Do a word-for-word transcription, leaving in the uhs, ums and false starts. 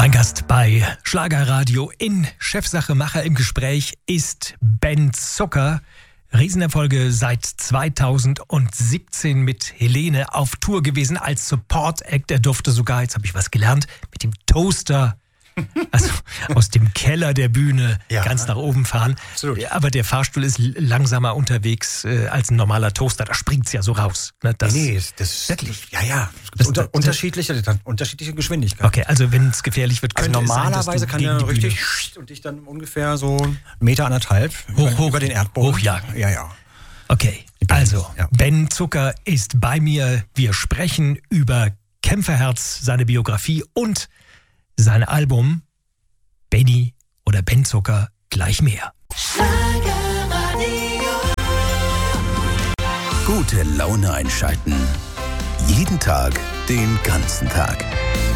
Mein Gast bei Schlagerradio in Chefsache Macher im Gespräch ist Ben Zucker. Riesenerfolge seit zweitausendsiebzehn mit Helene auf Tour gewesen als Support-Act. Er durfte sogar, jetzt habe ich was gelernt, mit dem Toaster, also aus dem Keller der Bühne ja, ganz nach oben fahren. Absolut. Aber der Fahrstuhl ist langsamer unterwegs äh, als ein normaler Toaster. Da springt es ja so raus. Ne? Das, nee, das wirklich. Ja, ja. Das, unter, das, unterschiedliche, unterschiedliche Geschwindigkeit. Okay, also wenn es gefährlich wird, könnte also normalerweise es sein, kann er richtig und dich dann ungefähr so einen Meter anderthalb hoch, über, hoch, über den Erdboden hochjagen. Ja, ja. Okay, also ja. Ben Zucker ist bei mir. Wir sprechen über Kämpferherz, seine Biografie und sein Album Benny oder Ben Zucker, gleich mehr. Gute Laune einschalten. Jeden Tag, den ganzen Tag.